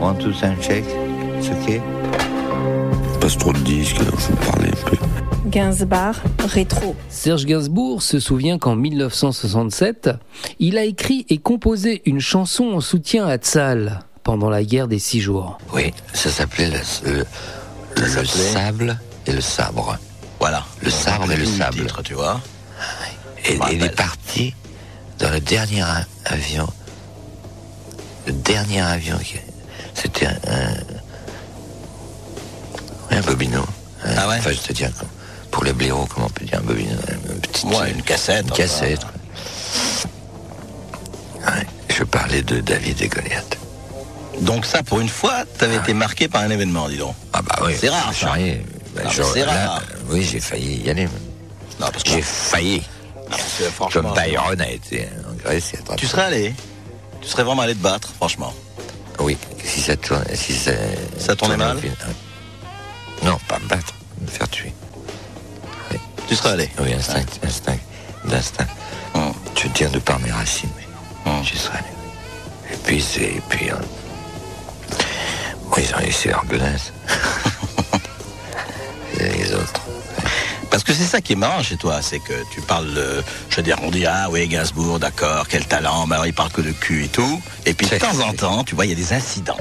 one, two, sound check. It's okay. Passe trop de disques, alors je vais parler un peu. Gainsbourg, rétro. Serge Gainsbourg se souvient qu'en 1967, il a écrit et composé une chanson en soutien à Tzal pendant la guerre des 6 jours. Oui, ça s'appelait le sable et le sabre. Voilà. Le sabre et le sable. Titre, tu vois. Et il est parti dans le dernier avion. Le dernier avion, c'était un bobino. Ah ouais. Enfin, je te dis, pour les blaireaux, comment on peut dire un bobino, une cassette. Une cassette. Ouais, je parlais de David et Goliath. Donc ça, pour une fois, t'avais été marqué par un événement, dis donc. Ah bah oui. C'est rare, ça. C'est rare. Oui, j'ai failli y aller. Non, parce que J'ai failli. franchement, Comme Byron a été en Grèce. tu serais allé. Tu serais vraiment allé te battre, franchement. Oui, si ça tourne, Ça tournait mal. Non, pas me battre, me faire tuer. Oui. Tu serais allé. Oui, instinct. Je tiens de par mes racines, mais j'y serais allé. Et puis bon, ils ont laissé leur godasse. Les autres. Parce que c'est ça qui est marrant chez toi, c'est que tu parles, je veux dire, on dit, ah oui, Gainsbourg, d'accord, quel talent, mais alors il parle que de cul et tout. Et puis de temps en temps, tu vois, il y a des incidents.